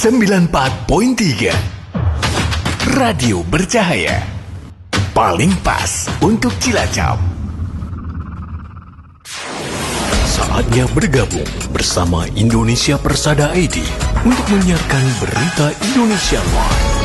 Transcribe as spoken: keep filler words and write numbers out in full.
sembilan puluh empat koma tiga Radio Bercahaya, paling pas untuk Cilacap. Saatnya bergabung bersama Indonesia Persada I D untuk menyiarkan berita Indonesia Live.